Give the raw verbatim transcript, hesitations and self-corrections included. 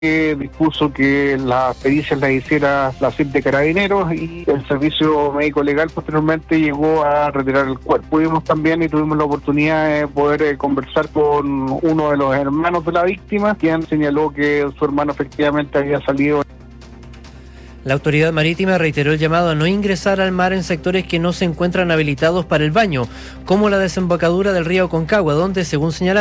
que dispuso que las pericias las hiciera la C I P de Carabineros y el servicio médico legal posteriormente llegó a retirar el cuerpo. Pudimos también y tuvimos la oportunidad de poder eh, conversar con uno de los hermanos de la víctima, quien señaló que su hermano efectivamente había salido. La autoridad marítima reiteró el llamado a no ingresar al mar en sectores que no se encuentran habilitados para el baño, como la desembocadura del río Aconcagua, donde, según señalaron,